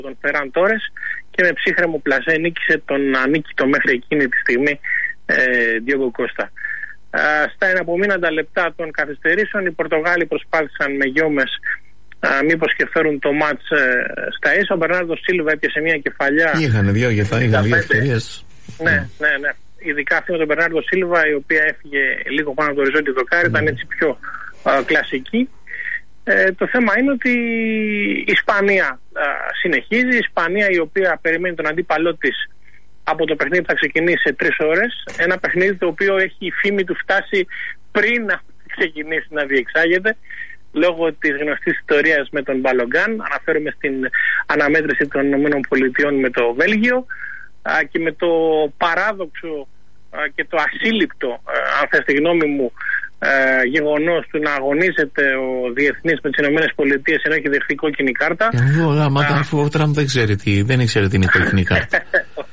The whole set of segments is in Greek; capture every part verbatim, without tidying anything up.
τον Φεράν Τόρες και με ψύχρεμο πλασέ νίκησε τον ανίκητο μέχρι εκείνη τη στιγμή Ντιόγκο Κώστα. Στα εναπομείναντα λεπτά των καθυστερήσεων οι Πορτογάλοι προσπάθησαν με γιόμες μήπως και φέρουν το μάτς στα ίσα. Ο Μπερνάρντο Σίλβα έπιασε μια κεφαλιά. Είχαν δύο, είχαν δύο ευκαιρίες. Ναι, ναι, ναι. Ειδικά αυτή με τον Μπερνάρντο Σίλβα, η οποία έφυγε λίγο πάνω από το οριζόντι δοκάρι, mm. ήταν έτσι πιο α, κλασική. Ε, το θέμα είναι ότι η Ισπανία α, συνεχίζει. Η Ισπανία, η οποία περιμένει τον αντίπαλό της από το παιχνίδι που θα ξεκινήσει σε τρεις ώρες. Ένα παιχνίδι το οποίο έχει η φήμη του φτάσει πριν να ξεκινήσει να διεξάγεται, λόγω της γνωστής ιστορίας με τον Μπαλογκάν. Αναφέρομαι στην αναμέτρηση των ΗΠΑ με το Βέλγιο α, και με το παράδοξο α, και το ασύλληπτο, α, αν θες τη γνώμη μου, α, γεγονός του να αγωνίζεται ο διεθνής με τις ΗΠΑ ενώ έχει δεχθεί κόκκινη κάρτα. Αφού ο Τραμπ δεν ξέρει τι, δεν ήξερε τι είναι η κόκκινη κάρτα.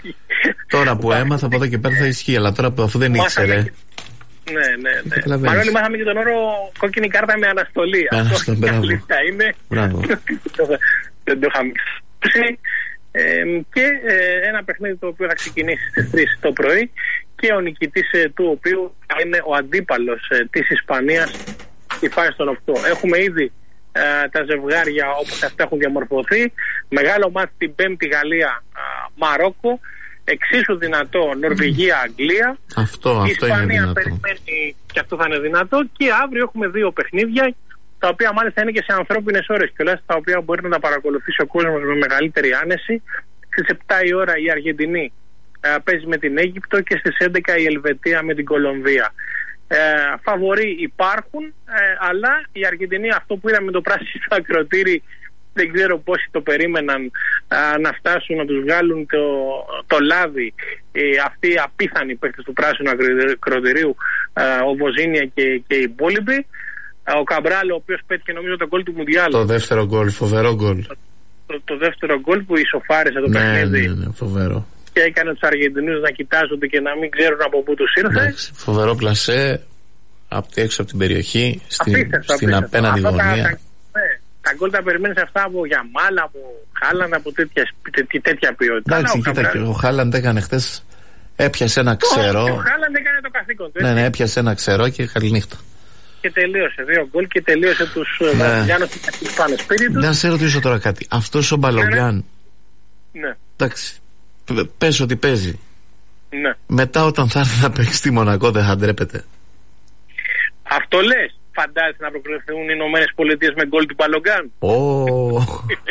Τώρα που έμαθα από εδώ και πέρα θα ισχύει, αλλά τώρα που αφού δεν ήξερε. Ναι, ναι, ναι. Μάλλον μάθαμε και τον όρο κόκκινη κάρτα με αναστολή. Αυτό και αλήθεια είναι. Μπράβο. Δεν το είχαμε πει. Ε, και ε, ένα παιχνίδι το οποίο θα ξεκινήσει στις τρεις το πρωί και ο νικητής ε, του οποίου είναι ο αντίπαλος ε, της Ισπανίας στη φάση των οκτώ. Έχουμε ήδη ε, τα ζευγάρια όπως αυτά έχουν διαμορφωθεί. Μεγάλο μάτι την Πέμπτη Γαλλία ε, Μαρόκο. Εξίσου δυνατό Νορβηγία-Αγγλία. Αυτό, αυτό η Ισπανία είναι δυνατό. Περιμένει και αυτό θα είναι δυνατό. Και αύριο έχουμε δύο παιχνίδια, τα οποία μάλιστα είναι και σε ανθρώπινες ώρες κιόλας, τα οποία μπορεί να τα παρακολουθήσει ο κόσμος με μεγαλύτερη άνεση. Στις επτά η ώρα η Αργεντινή ε, παίζει με την Αίγυπτο και στις έντεκα η Ελβετία με την Κολομβία. Ε, φαβοροί υπάρχουν, ε, αλλά η Αργεντινή, αυτό που είδαμε με το πράσινο ακροτήρι, δεν ξέρω πόσοι το περίμεναν α, να φτάσουν να τους βγάλουν το, το λάδι ε, αυτοί οι απίθανοι παίκτες του πράσινου ακροτηρίου, ο Βοζίνια και, και οι υπόλοιποι. Ο Καμπράλ, ο οποίος πέτυχε νομίζω το γκολ του Μουντιάλ. Το δεύτερο γκολ, φοβερό γκολ. Το, το, το δεύτερο γκολ που ισοφάρισε το ναι, παιχνίδι. Ναι, ναι, φοβερό. Και έκανε τους Αργεντινούς να κοιτάζονται και να μην ξέρουν από πού τους ήρθε. Εντάξει, φοβερό πλασέ, από έξω από την περιοχή, στην, απίστευτο, στην απίστευτο. απέναντι γωνία. Τα γκολ τα περιμένεις αυτά από Γιαμάλ, από Χάλαντ, από τέτοια, τέ, τέτοια ποιότητα. Εντάξει, κοίτα, και ο Χάλαντ έκανε χτες, έπιασε ένα ξερό. Ο Χάλαντ έκανε το καθήκον του. Ναι, ναι, έπιασε ένα ξερό και καληνύχτα. Και τελείωσε δύο γκολ και τελείωσε τους Βραζιλιάνους και τους Ισπάνες σπίτι τους. Να σε ρωτήσω τώρα κάτι. Αυτός ο Μπαλογκάν, ναι. εντάξει, πες ότι παίζει. Ναι. Μετά όταν θα έρθει να παίξει στη Μονακό δεν θα ντρέπεται. Αυτό λες. Φαντάζεσαι να προκριθούν οι Ηνωμένες Πολιτείες με γκολ του Μπαλογκάν. Oh.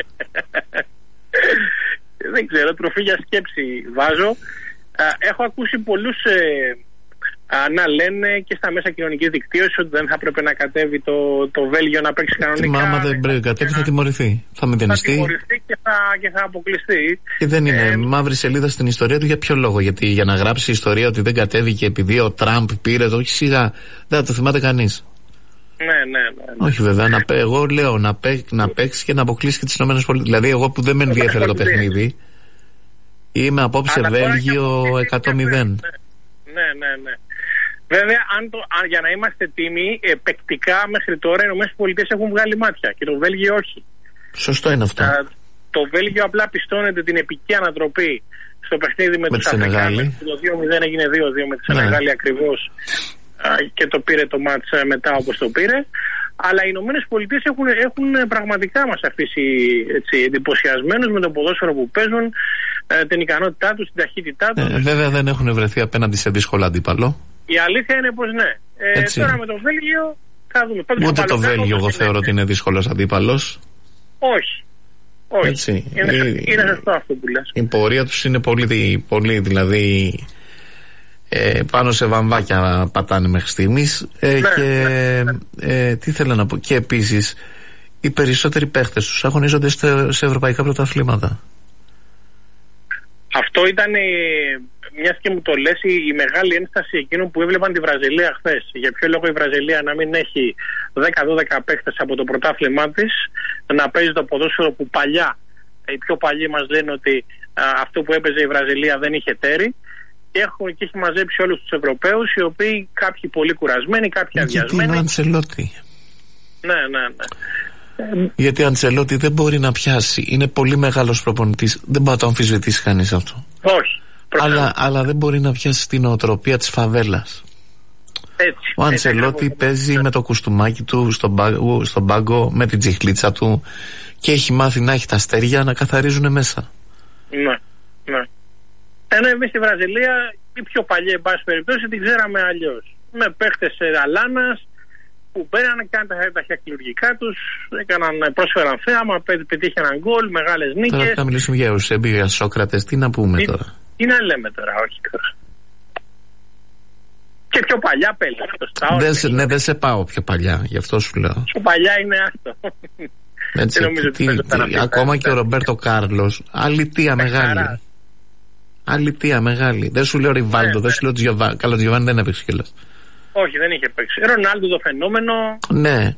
Δεν ξέρω, τροφή για σκέψη βάζω. Έχω ακούσει πολλούς ε, να λένε και στα μέσα κοινωνικής δικτύωσης ότι δεν θα πρέπει να κατέβει το, το Βέλγιο να παίξει κανονικά. Μα άμα δεν πρέπει να κατέβει θα τιμωρηθεί. Θα μηδενιστεί. Θα τιμωρηθεί και θα, και θα αποκλειστεί. Και δεν είναι ε, μαύρη σελίδα στην ιστορία του για ποιο λόγο. Γιατί για να γράψει ιστορία ότι δεν κατέβηκε επειδή ο Τραμπ πήρε το, όχι σιγά, δεν θα το θυμάται κανείς. Ναι, ναι, ναι, ναι. Όχι βέβαια, να, εγώ λέω να, παί, να παίξει και να αποκλείσει και τις ΗΠΑ. Δηλαδή, εγώ που δεν με ενδιαφέρε το παιχνίδι, είμαι απόψε Βέλγιο εκατό μηδέν. Ναι, ναι, ναι. Βέβαια, αν το, αν, για να είμαστε τίμοι, ε, παικτικά μέχρι τώρα οι ΗΠΑ έχουν βγάλει μάτια και το Βέλγιο όχι. Σωστό είναι αυτό. Α, το Βέλγιο απλά πιστώνεται την επική ανατροπή στο παιχνίδι με, με τους Αφρικάνους. Το δύο μηδέν έγινε δύο δύο με τη Σενεγάλη, ναι, ακριβώς. Και το πήρε το μάτς μετά όπως το πήρε. Αλλά οι Ηνωμένες Πολιτείες έχουν, έχουν πραγματικά μας αφήσει έτσι, εντυπωσιασμένους με το ποδόσφαιρο που παίζουν, ε, την ικανότητά τους, την ταχύτητά τους. Ε, βέβαια δεν έχουν βρεθεί απέναντι σε δύσκολο αντίπαλο. Η αλήθεια είναι πως ναι. Ε, τώρα με το Βέλγιο θα δούμε. Πάντως ούτε το Βέλγιο εγώ θεωρώ ότι είναι δύσκολος αντίπαλος. Όχι. Όχι. Έτσι. Είναι, η, είναι σωστό αυτό που λες. Η πορεία τους είναι πολύ, πολύ δηλαδή... Ε, πάνω σε βαμβάκια πατάνε μέχρι στιγμής ε, ναι, και ναι, ναι. Ε, τι θέλω να πω, και επίσης οι περισσότεροι παίχτες τους αγωνίζονται σε, σε ευρωπαϊκά πρωταθλήματα. Αυτό ήταν, μιας και μου το λες, η, η μεγάλη ένσταση εκείνων που έβλεπαν τη Βραζιλία χθες. Για ποιο λόγο η Βραζιλία να μην έχει δέκα δώδεκα παίχτες από το πρωτάθλημά της, να παίζει το ποδόσφαιρο που παλιά, οι πιο παλιοί μας λένε ότι α, αυτό που έπαιζε η Βραζιλία δεν είχε τέρι. Και, έχω, και έχει μαζέψει όλους τους Ευρωπαίους, οι οποίοι κάποιοι πολύ κουρασμένοι, κάποιοι αδειασμένοι. Γιατί είναι ο Αντσελότη. Ναι, ναι, ναι. Γιατί ο Αντσελότη δεν μπορεί να πιάσει. Είναι πολύ μεγάλος προπονητής. Δεν μπορεί να το αμφισβητήσει κανείς αυτό. Όχι. Αλλά, αλλά δεν μπορεί να πιάσει την νοοτροπία της φαβέλας. Έτσι, ο Αντσελότη έτσι, παίζει έτσι. με το κουστούμάκι του στον πάγκο, στον πάγκο, με την τσιχλίτσα του και έχει μάθει να έχει τα αστέρια να καθαρίζουν μέσα. Ναι, ναι. Ενώ εμείς στη Βραζιλία, η πιο παλιά, εν πάση περιπτώσει, την ξέραμε αλλιώς. Με παίχτες Αλάνας που πέραν, κάναν τα ταχυκλουργικά τους, έκαναν, πρόσφεραν θέαμα, πετύχαιναν γκολ, μεγάλες νίκες. Τώρα θα μιλήσουμε για Εουσέμπιο, για Σόκρατες, τι να πούμε τι, τώρα. Τι να λέμε τώρα, όχι τώρα. Και πιο παλιά πέλα. Δεν σε, ναι, δεν σε πάω πιο παλιά, γι' αυτό σου λέω. Πιο παλιά είναι αυτό. Έτσι, τι, τι, τι, ακόμα και ο Ρομπέρτο Κάρλος, αλητία μεγάλη. Αλητία μεγάλη. Δεν σου λέω Ριβάλντο, ναι, δεν σου λέω Τζιοβάνι. Καλά, Τζιοβάνι δεν έπαιξε κιόλας. Όχι, δεν είχε παίξει. Ρονάλντο το φαινόμενο. Ναι.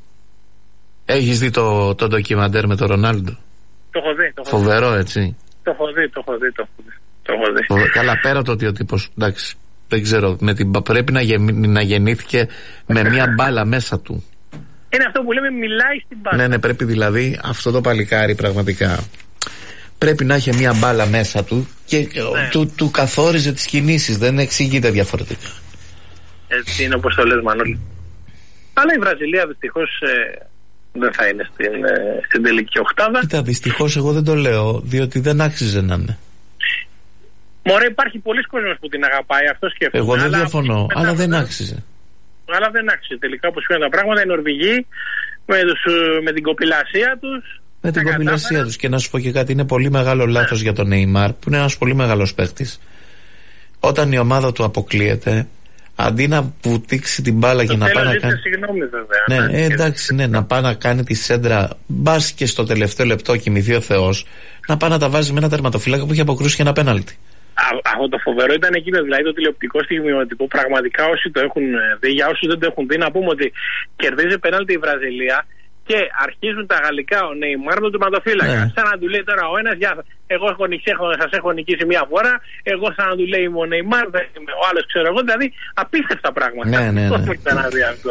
Έχεις δει το, το ντοκιμαντέρ με τον Ρονάλντο? Το έχω δει. Το έχω Φοβερό, δει. έτσι. Το έχω δει, το έχω δει. Το έχω δει. Το έχω δει. Καλά, πέρα το ότι ο τύπος, εντάξει, δεν ξέρω, με την, πρέπει να, γε, να γεννήθηκε με μια μπάλα μέσα του. Είναι αυτό που λέμε, μιλάει στην μπάλα. Ναι, ναι, πρέπει δηλαδή αυτό το παλικάρι πραγματικά. Πρέπει να έχει μια μπάλα μέσα του και ναι. του, του καθόριζε τις κινήσεις, δεν εξηγείται διαφορετικά. Έτσι είναι όπως το λες, Μανώλη. Αλλά η Βραζιλία δυστυχώς ε, δεν θα είναι στην, ε, στην τελική οκτάδα. Κοίτα, δυστυχώς εγώ δεν το λέω, διότι δεν άξιζε να είναι. Μωρέ, υπάρχει πολλοί κόσμος που την αγαπάει, αυτό σκέφτομαι. Εγώ δεν αλλά διαφωνώ, αλλά μετά, δεν άξιζε. Αλλά δεν άξιζε τελικά, όπως φαίνονται τα πράγματα. Οι Νορβηγοί με, τους, με την κοπηλασία τους. Με την κοπηλασία τους. Και να σου πω και κάτι, είναι πολύ μεγάλο λάθος για τον Νεϊμάρ, που είναι ένας πολύ μεγάλος παίχτης. Όταν η ομάδα του αποκλείεται, αντί να βουτήξει την μπάλα και να πάει να κάνει. Συγγνώμη, βέβαια. Ναι, ε, εντάξει, ναι, να πάει να κάνει τη σέντρα, μπας και στο τελευταίο λεπτό κοιμηθεί ο Θεός, να πάει να τα βάζει με ένα τερματοφύλακα που έχει αποκρούσει και ένα πέναλτι. Αυτό το φοβερό ήταν εκείνο, δηλαδή το τηλεοπτικό στιγμιότυπο. Πραγματικά όσοι το έχουν δει, για όσους δεν το έχουν δει, να πούμε ότι κερδίζει πέναλτι η Βραζιλία και αρχίζουν τα γαλλικά ο Νεϊμάρ με τον τερματοφύλακα. Ναι. Σαν να του λέει τώρα ο ένας, εγώ έχω νικήσει, σας έχω νικήσει μία φορά, εγώ σαν να του λέει ο Νεϊμάρ, ο άλλος ξέρω εγώ, δηλαδή απίστευτα πράγματα. Ναι, ναι, ναι. Πώς να δει αυτό.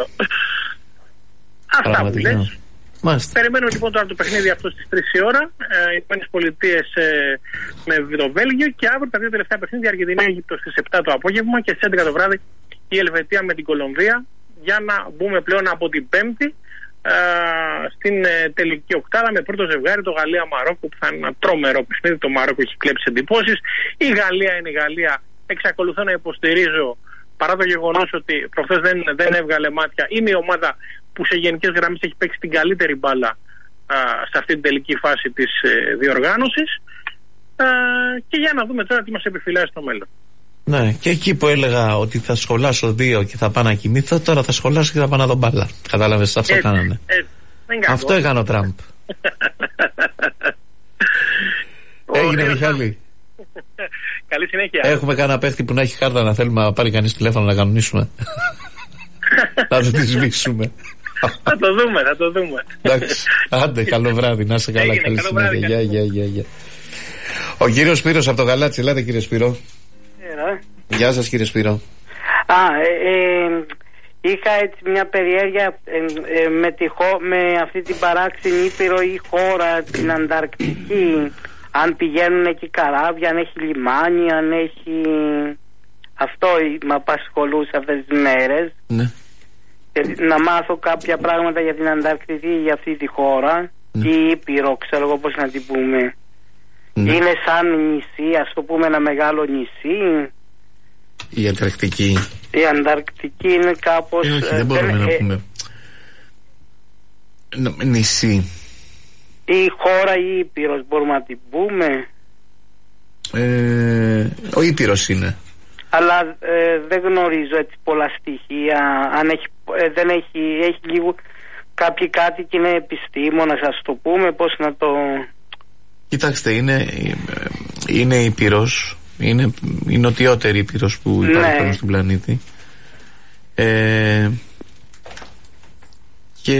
Αυτά που λες. Μάλιστα. Περιμένω λοιπόν τώρα το παιχνίδι αυτό στις τρεις η ώρα. Ε, οι Ηνωμένες Πολιτείες ε, με το Βέλγιο και αύριο τα δύο τελευταία παιχνίδια, Αργεντινή Αίγυπτος στις επτά το απόγευμα και στις έντεκα το βράδυ η Ελβετία με την Κολομβία, για να μπούμε πλέον από την Πέμπτη ε, στην ε, τελική οκτάδα με πρώτο ζευγάρι το Γαλλία-Μαρόκο, που θα είναι ένα τρομερό παιχνίδι. Το Μαρόκο έχει κλέψει εντυπώσεις. Η Γαλλία είναι η Γαλλία. Εξακολουθώ να υποστηρίζω, παρά το γεγονός ότι προχθές δεν, δεν έβγαλε μάτια, είναι η ομάδα που σε γενικές γραμμές έχει παίξει την καλύτερη μπάλα α, σε αυτή την τελική φάση της ε, διοργάνωσης, α, και για να δούμε τώρα τι μας επιφυλάσσει στο μέλλον. Ναι, και εκεί που έλεγα ότι θα σχολάσω δύο και θα πάω να κοιμηθώ, τώρα θα σχολάσω και θα πάω να δω μπάλα. Κατάλαβες, αυτό έτσι, κάνανε. Έτσι, αυτό έκανε ο Τραμπ. Έγινε, Μιχάλη. Καλή συνέχεια. Έχουμε κανένα παίχτη που να έχει χάρτα να θέλουμε να πάρει κανείς τηλέφωνο να κανονίσουμε. Να το τη σβήσουμε. Θα το δούμε, θα το δούμε. Εντάξει, άντε, καλό βράδυ, να είσαι καλά. Έγινε, καλή καλό συνέχεια. βράδυ, Γεια, γεια, γεια, γεια. Ο κύριος Σπύρος από το Γαλάτσι, ελάτε κύριε Σπύρο. Έλα. Γεια σας κύριε Σπύρο. Α, ε, ε, είχα έτσι μια περιέργεια ε, ε, με, τη, με αυτή την παράξενη ήπειρο ή χώρα, την Ανταρκτική. Αν πηγαίνουν εκεί καράβια, αν έχει λιμάνι, αν έχει... Αυτό με απασχολούσε αυτές τις μέρες. Ναι. Να μάθω κάποια πράγματα για την Ανταρκτική, για αυτή τη χώρα. Ναι. Ή Ήπειρο, ξέρω εγώ πώς να την πούμε. Ναι. Είναι σαν νησί, ας το πούμε, ένα μεγάλο νησί. Η Ανταρκτική. Η Ανταρκτική είναι κάπως... Ε, όχι, δεν μπορούμε ε, να πούμε. Ε, νησί. Η χώρα ή Ήπειρος μπορούμε να την πούμε. Ε, ο Ήπειρος είναι. Αλλά ε, δεν γνωρίζω έτσι πολλά στοιχεία. Αν έχει, ε, δεν έχει, έχει λίγο κάποιοι κάτι και είναι επιστήμονας, ας το πούμε, πώς να το... Κοιτάξτε, είναι, είναι Ήπειρος, είναι η νοτιότερη Ήπειρος που υπάρχει πάνω στον πλανήτη. Ε, και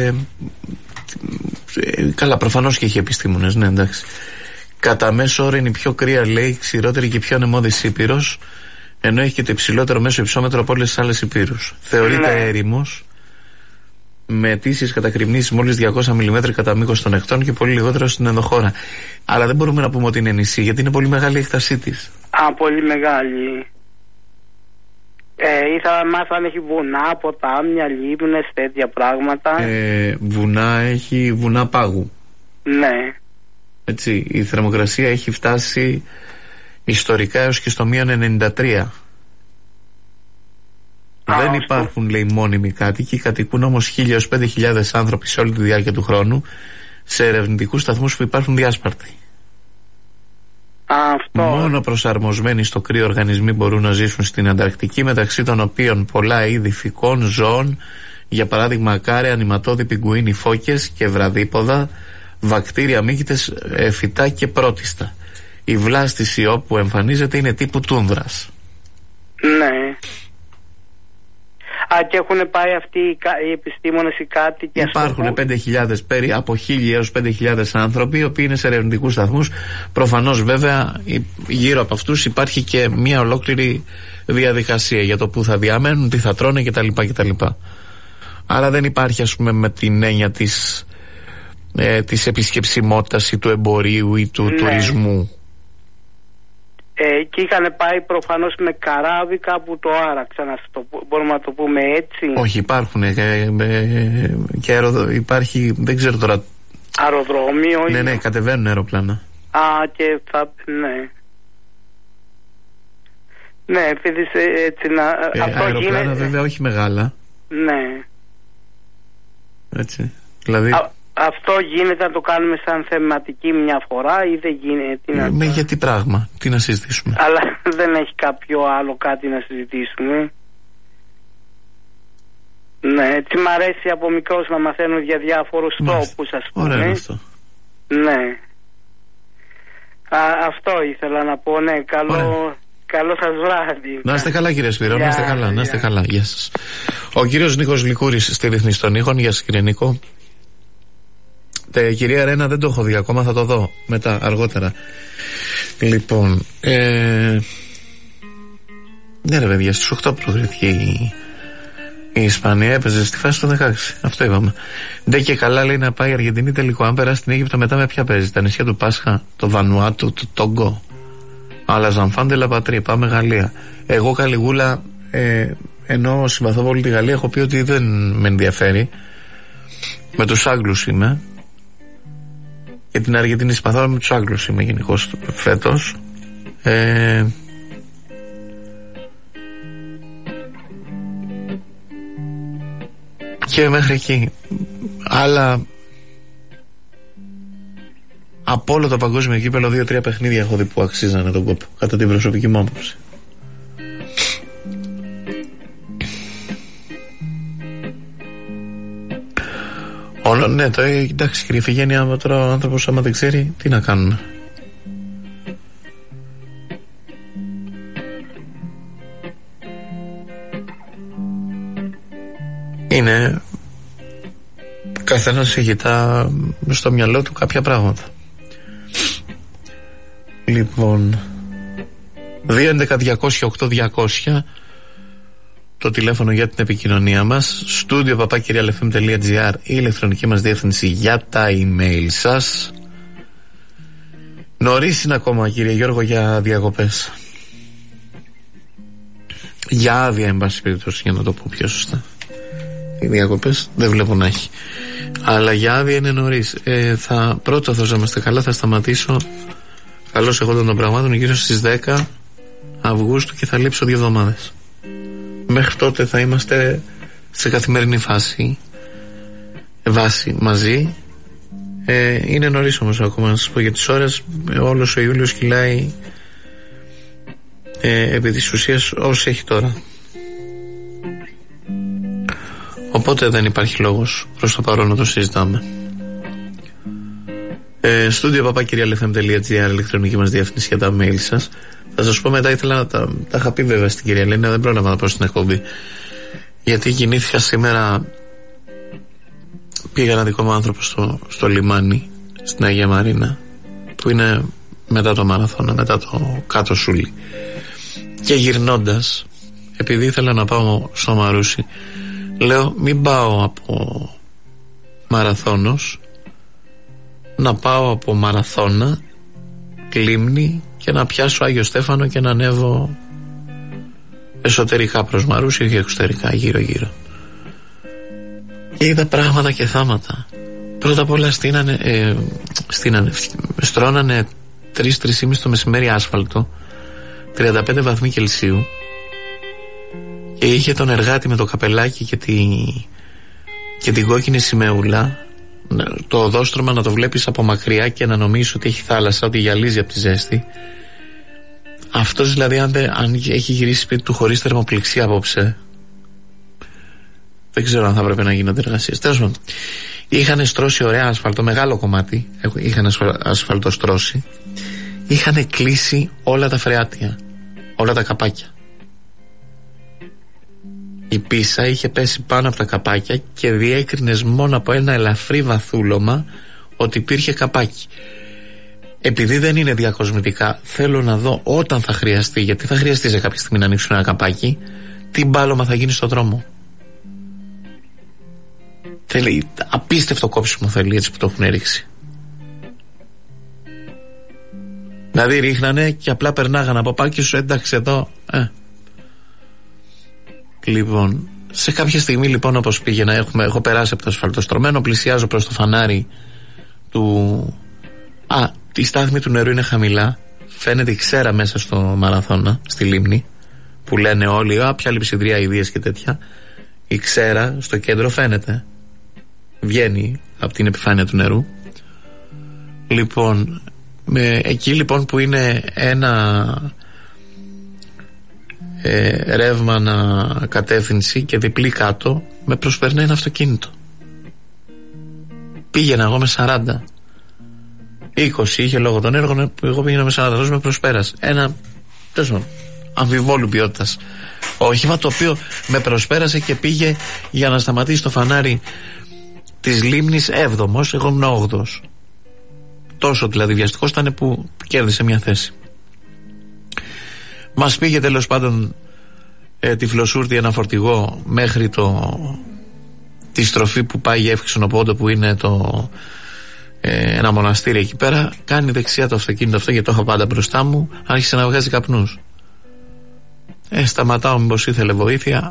ε, καλά, προφανώς και έχει επιστήμονες, ναι, εντάξει. Κατά μέσο όρο είναι η πιο κρύα, λέει, ξηρότερη και πιο ανεμώδης Ήπειρος, ενώ έχει και το υψηλότερο μέσο υψόμετρο από όλες τις άλλες Υπήρους. Θεωρείται ναι. έρημος με αιτήσεις κατακριμνήσεις μόλις διακόσια μιλιμέτρα κατά μήκος των εχτών και πολύ λιγότερο στην ενδοχώρα. Αλλά δεν μπορούμε να πούμε ότι είναι νησί, γιατί είναι πολύ μεγάλη η έκτασή της. Α, πολύ μεγάλη. Ε, ήθελα να μάθω αν έχει βουνά, ποτάμια, λίμνες, τέτοια πράγματα. Ε, βουνά έχει, βουνά πάγου. Ναι. Έτσι, η θερμοκρασία έχει φτάσει ιστορικά έως και στο μείον ενενήντα τρία. Α, δεν αυτό. Υπάρχουν, λέει, μόνιμοι κάτοικοι, κατοικούν όμως χίλια έως πέντε χιλιάδες άνθρωποι σε όλη τη διάρκεια του χρόνου σε ερευνητικούς σταθμούς που υπάρχουν διάσπαρτοι. Α, αυτό. Μόνο προσαρμοσμένοι στο κρύο οργανισμοί μπορούν να ζήσουν στην Ανταρκτική, μεταξύ των οποίων πολλά είδη φυκών, ζώων, για παράδειγμα ακάρια, νηματώδη, πιγκουίνι, φώκες και βραδίποδα, βακτήρια, μύκητες, φυτά και πρότιστα. Η βλάστηση όπου εμφανίζεται είναι τύπου τούνδρας. Ναι. Α, και έχουν πάει αυτοί οι επιστήμονες οι κάτοικοι. Υπάρχουν πέντε χιλιάδες, περί, από χίλια έως πέντε χιλιάδες άνθρωποι, οι οποίοι είναι σε ερευνητικούς σταθμούς. Προφανώς, βέβαια, γύρω από αυτούς υπάρχει και μια ολόκληρη διαδικασία για το που θα διαμένουν, τι θα τρώνε κτλ. κτλ. Άρα δεν υπάρχει, ας πούμε, με την έννοια της, ε, της επισκεψιμότητας ή του εμπορίου ή του ναι. τουρισμού. Ε, και είχαν πάει προφανώς με καράβι κάπου το άραξαν, το, μπορούμε να το πούμε έτσι. Όχι, υπάρχουν ε, ε, ε, και αεροδο, υπάρχει, δεν ξέρω τώρα. Αεροδρόμιο. Ναι, ναι, κατεβαίνουν αεροπλάνα. Α, και θα, ναι. Ναι, επειδή έτσι να... Ε, αυτό αεροπλάνα γίνεται... βέβαια όχι μεγάλα. Ναι. Έτσι, δηλαδή... Α, αυτό γίνεται να το κάνουμε σαν θεματική μια φορά ή δεν γίνεται? Ε, με το... γιατί πράγμα, τι να συζητήσουμε? Αλλά δεν έχει κάποιο άλλο κάτι να συζητήσουμε. Ναι, έτσι μ' αρέσει από μικρός να μαθαίνω για διάφορους τόπους, ας πούμε. Ωραίο αυτό. Ναι. Α, αυτό ήθελα να πω, ναι, καλό... Καλό σας βράδυ. Να είστε καλά, κύριε Σπύρο, να είστε καλά, να είστε καλά. Γεια σας. Ο κύριος Νίκος Λικούρης στη Ρυθμή των Ήχων. Γεια σας, κύριε Νίκο. Τε, κυρία Ρένα, δεν το έχω δει ακόμα, θα το δω μετά, αργότερα. Λοιπόν, ε... ναι ρε παιδιά, στις οκτώ προκρίθηκε η... η Ισπανία, έπαιζε στη φάση των δεκαέξι. Αυτό είπαμε. Ντε και καλά, λέει, να πάει η Αργεντινή τελικό. Αν περάσει στην Αίγυπτο, μετά με ποια παίζει? Τα νησιά του Πάσχα, το Βανουάτου, το Τόγκο. Αλλά Ζαμφάντε Λαπατρί, πάμε Γαλλία. Εγώ Καλιγούλα, ε, ενώ συμπαθώ πολύ τη Γαλλία, έχω πει ότι δεν με ενδιαφέρει. Με τους Άγγλους είμαι. Και την Αργεντινή συμπαθώ, με τους Άγγλους είμαι γενικώς φέτος. Ε, και μέχρι εκεί. Αλλά από όλο το παγκόσμιο κύπελλο δύο-τρία παιχνίδια έχω δει που αξίζανε τον κόπο, κατά την προσωπική μου άποψη. Όλο, ναι, το, εντάξει, κύριε Φιγένεια, τώρα ο άνθρωπος άμα δεν ξέρει, τι να κάνουμε? Είναι καθένας έχει τα στο μυαλό του κάποια πράγματα. Λοιπόν, δύο έντεκα διακόσια οκτώ διακόσια το τηλέφωνο για την επικοινωνία μας. Στούντιο παπά κυριαλεφm τελεία τζι άρ η ηλεκτρονική μας διεύθυνση για τα email σας. Νωρίς είναι ακόμα, κύριε Γιώργο, για διακοπές. Για άδεια, εν πάση περιπτώσει, για να το πω πιο σωστά. Οι διακοπές δεν βλέπω να έχει, αλλά για άδεια είναι νωρίς. ε, θα, Πρώτο θα είμαστε καλά, θα σταματήσω καλώς εγώ των πραγμάτων γύρω στις δέκα Αυγούστου και θα λείψω δύο εβδομάδες. Μέχρι τότε θα είμαστε σε καθημερινή φάση, βάση μαζί. ε, Είναι νωρίς όμως ακόμα να σας πω για τις ώρες. ε, Όλος ο Ιούλιος κυλάει ε, επί της ουσίας όσο έχει τώρα. Οπότε δεν υπάρχει λόγος προς το παρόν να το συζητάμε. ε, Στούντιο παπά κυριαλεφm τελεία τζι άρ ηλεκτρονική μας διεύθυνση για τα mail σας. Θα σας πω μετά, ήθελα να τα, τα είχα πει βέβαια στην κυρία Ελένη, δεν πρόλαβα να πω στην εκπομπή, γιατί κινήθηκα σήμερα. Πήγα ένα δικό μου άνθρωπο στο, στο λιμάνι στην Αγία Μαρίνα, που είναι μετά το μαραθώνα, μετά το κάτω Σούλι, και γυρνώντας, επειδή ήθελα να πάω στο Μαρούσι, λέω μην πάω από μαραθώνος να πάω από Μαραθώνα, Λίμνη και να πιάσω Άγιο Στέφανο και να ανέβω εσωτερικά προς Μαρούσι και εξωτερικά γύρω γύρω. Και είδα πράγματα και θάματα. Πρώτα απ' όλα στείνανε, ε, στείνανε, στρώνανε τρεις τρεις και μισή το μεσημέρι άσφαλτο, τριάντα πέντε βαθμοί Κελσίου, και είχε τον εργάτη με το καπελάκι και, τη, και την κόκκινη σημαούλα, το οδόστρωμα να το βλέπεις από μακριά και να νομίζεις ότι έχει θάλασσα, ότι γυαλίζει από τη ζέστη. Αυτός δηλαδή, αν, δε, αν έχει γυρίσει σπίτι του χωρίς θερμοπληξία απόψε, δεν ξέρω αν θα πρέπει να γίνονται εργασίες. Τέλος πάντων, είχαν στρώσει ωραία ασφαλτό, μεγάλο κομμάτι, είχαν ασφαλτό στρώσει, είχαν κλείσει όλα τα φρεάτια, όλα τα καπάκια. Η πίσα είχε πέσει πάνω από τα καπάκια και διέκρινες μόνο από ένα ελαφρύ βαθούλωμα ότι υπήρχε καπάκι. Επειδή δεν είναι διακοσμητικά, θέλω να δω όταν θα χρειαστεί, γιατί θα χρειαστεί σε κάποια στιγμή να ανοίξουν ένα καπάκι, τι μπάλωμα θα γίνει στον δρόμο. Θέλει, απίστευτο κόψιμο θέλει, έτσι που το έχουν ρίξει. Δηλαδή ρίχνανε και απλά περνάγανε από πάνω και σου εντάξει εδώ. Ε. Λοιπόν, σε κάποια στιγμή λοιπόν, όπως πήγαινα, έχουμε, έχω περάσει από το ασφαλτοστρωμένο, πλησιάζω προς το φανάρι του... Α, η στάθμη του νερού είναι χαμηλά. Φαίνεται η ξέρα μέσα στο Μαραθώνα, στη λίμνη, που λένε όλοι, α, ποια λειψιδρία ιδίες και τέτοια. Η ξέρα στο κέντρο φαίνεται. Βγαίνει από την επιφάνεια του νερού. Λοιπόν, με, εκεί λοιπόν που είναι ένα ε, ρεύμα ανα κατεύθυνση και διπλή κάτω, με προσπερνάει ένα αυτοκίνητο. Πήγαινα εγώ με σαράντα, είκοσι είχε λόγω των έργων, που εγώ πήγαινα με σαράντα, με προσπέρασε. Ένα τόσο αμφιβόλου ποιότητας όχημα, το οποίο με προσπέρασε και πήγε για να σταματήσει το φανάρι της λίμνης έβδομος, εγώ ήμουν όγδοος. Τόσο δηλαδή βιαστικός ήταν που κέρδισε μια θέση. Μας πήγε τέλος πάντων ε, τη Φλοσούρτη ένα φορτηγό μέχρι το, τη στροφή που πάει για Εύξηνο Πόντο, που είναι το, ε, ένα μοναστήρι εκεί πέρα. Κάνει δεξιά το αυτοκίνητο αυτό, γιατί το είχα πάντα μπροστά μου, άρχισε να βγάζει καπνούς. Ε, σταματάω μήπως ήθελε βοήθεια.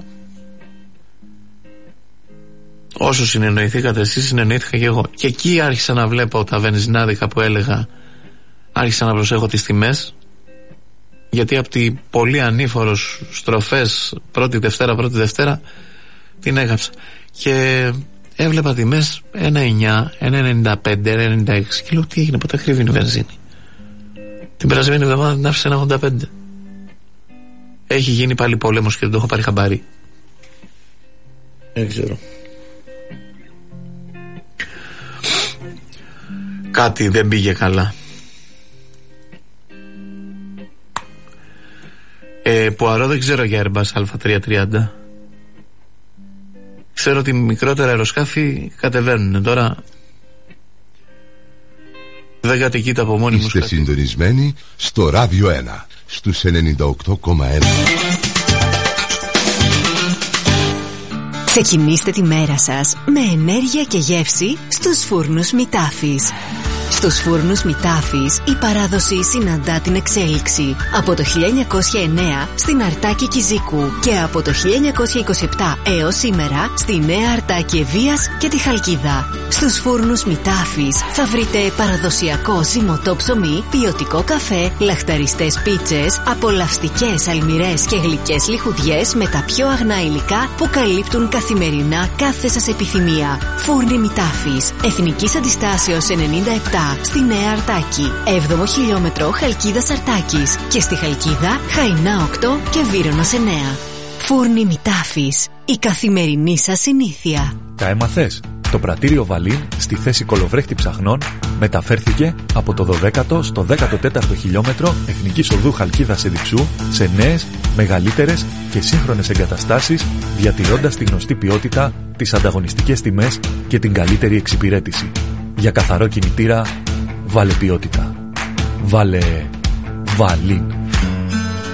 Όσο συνεννοηθήκατε εσείς, συνεννοήθηκα και εγώ. Και εκεί άρχισα να βλέπω τα βενζινάδικα που έλεγα, άρχισα να προσέχω τις τιμές, γιατί από τις πολύ ανήφορος στροφές πρώτη Δευτέρα, πρώτη Δευτέρα την έγραψα. Και έβλεπα τιμές ένα εννιά, ένα ενενήντα πέντε, ένα ενενήντα έξι και λέω τι έγινε, πότε ακριβή είναι η βενζίνη. Την περασμένη εβδομάδα την άφησε ένα ογδόντα πέντε. Έχει γίνει πάλι πόλεμος και δεν το έχω πάρει χαμπάρι. Δεν ξέρω. Κάτι δεν πήγε καλά. Ε, Πουαρό δεν ξέρω για Airbus Α τριακόσια τριάντα. Ξέρω ότι μικρότερα αεροσκάφη κατεβαίνουν. Τώρα δεν κατοικείται από μόνοι μου. Είστε συντονισμένοι στο Ράδιο ένα στους ενενήντα οκτώ κόμμα ένα. Ξεκινήστε τη μέρα σας με ενέργεια και γεύση στους φούρνους Μητάφης. Στους φούρνους Μητάφης η παράδοση συναντά την εξέλιξη. Από το χίλια εννιακόσια εννέα στην Αρτάκη Κιζίκου και από το χίλια εννιακόσια είκοσι επτά έως σήμερα στη Νέα Αρτάκη Ευβοίας και τη Χαλκίδα. Στους φούρνους Μητάφης θα βρείτε παραδοσιακό ζυμωτό ψωμί, ποιοτικό καφέ, λαχταριστές πίτσες, απολαυστικές αλμυρές και γλυκές λιχουδιές με τα πιο αγνά υλικά που καλύπτουν καθημερινά κάθε σας επιθυμία. Φούρνοι Μητάφης, Εθνικής Αντιστάσεως ενενήντα επτά στη Νέα Αρτάκη, έβδομο χιλιόμετρο Χαλκίδας Αρτάκης και στη Χαλκίδα Χαϊνά οκτώ και Βύρωνος εννέα. Φούρνοι Μητάφης, η καθημερινή σας συνήθεια. Τα έμαθες? Το πρατήριο Βαλίν στη θέση κολοβρέχτη ψαχνών μεταφέρθηκε από το δωδέκατο στο δέκατο τέταρτο χιλιόμετρο Εθνικής Οδού Χαλκίδας Εδιψού σε νέες, μεγαλύτερες και σύγχρονες εγκαταστάσεις, διατηρώντας τη γνωστή ποιότητα, τις ανταγωνιστικές τιμές και την καλύτερη εξυπηρέτηση. Για καθαρό κινητήρα, βάλε ποιότητα. Βάλε Βαλίν.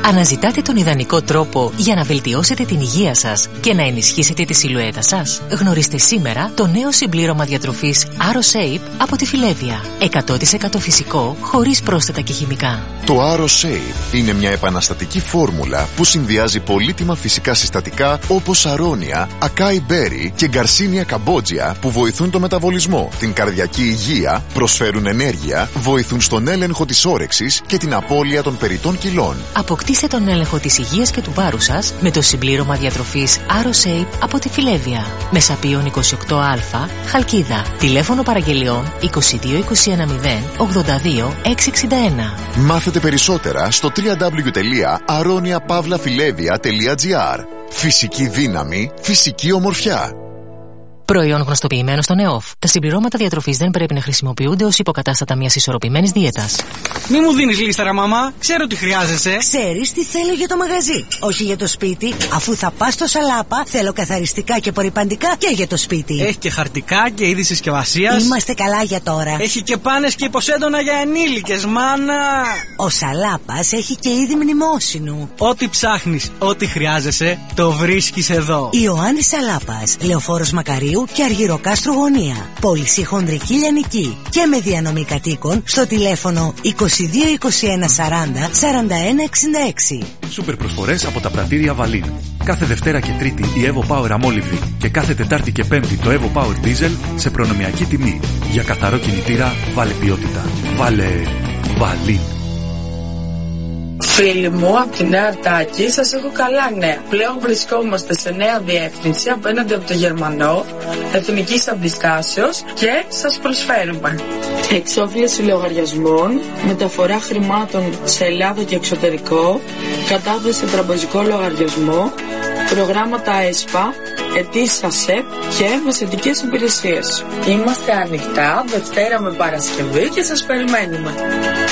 Αναζητάτε τον ιδανικό τρόπο για να βελτιώσετε την υγεία σας και να ενισχύσετε τη σιλουέτα σας? Γνωρίστε σήμερα το νέο συμπλήρωμα διατροφής AroShape από τη Φιλέβια. εκατό τοις εκατό φυσικό, χωρίς πρόσθετα και χημικά. Το AroShape είναι μια επαναστατική φόρμουλα που συνδυάζει πολύτιμα φυσικά συστατικά όπως αρώνια, ακάι μπέρι και γκαρσίνια καμπότζια που βοηθούν το μεταβολισμό, την καρδιακή υγεία, προσφέρουν ενέργεια, βοηθούν στον έλεγχο της όρεξης και την απώλεια των περιττών κιλών. Αποκτήστε τον έλεγχο της υγείας και του βάρους σας με το συμπλήρωμα διατροφής AroShape από τη Φιλέβια. Μεσαπίων είκοσι οκτώ α, Χαλκίδα. Τηλέφωνο παραγγελιών είκοσι δύο είκοσι ένα μηδέν ογδόντα δύο εξακόσια εξήντα ένα. Μάθετε περισσότερα στο double-u double-u double-u τελεία aronia pavla filevia τελεία gr. Φυσική δύναμη, φυσική ομορφιά. Προϊόν γνωστοποιημένο στον ΕΟΦ. Τα συμπληρώματα διατροφής δεν πρέπει να χρησιμοποιούνται ως υποκατάστατα μιας ισορροπημένης δίαιτας. Μη μου δίνεις λίστερα, μαμά. Ξέρω τι χρειάζεσαι. Ξέρεις τι θέλω για το μαγαζί, όχι για το σπίτι. Αφού θα πας στο Σαλάπα, θέλω καθαριστικά και απορρυπαντικά και για το σπίτι. Έχει και χαρτικά και είδη συσκευασίας. Είμαστε καλά για τώρα. Έχει και πάνες και υποσέντονα για ενήλικες, μάνα. Ο Σαλάπας έχει και είδη μνημόσυνου. Ό,τι ψάχνεις, ό,τι χρειάζεσαι, το βρίσκεις εδώ. Ιωάννης Σαλάπας, Λεωφόρος Μακαρίου και Αργυροκάστρου Γωνία. Πώληση χονδρική λιανική και με διανομή κατοίκων στο τηλέφωνο είκοσι δύο είκοσι ένα σαράντα σαράντα ένα εξήντα έξι. Σούπερ προσφορές από τα πρατήρια Βαλίν. Κάθε Δευτέρα και Τρίτη η Evo Power αμόλυβδη και κάθε Τετάρτη και Πέμπτη το Evo Power Diesel σε προνομιακή τιμή. Για καθαρό κινητήρα βάλε ποιότητα. Βάλε Βαλίν. Φίλοι μου, από τη Νέα Αρτάκη σας έχω καλά νέα. Πλέον βρισκόμαστε σε νέα διεύθυνση απέναντι από το Γερμανό, εθνικής αντιστάσεως και σας προσφέρουμε εξόφληση λογαριασμών, μεταφορά χρημάτων σε Ελλάδα και εξωτερικό, κατάθεση σε τραπεζικό λογαριασμό, προγράμματα ΕΣΠΑ, αιτήσεις ΑΣΕΠ και μεσαιτικές υπηρεσίες. Είμαστε ανοιχτά Δευτέρα με Παρασκευή και σας περιμένουμε.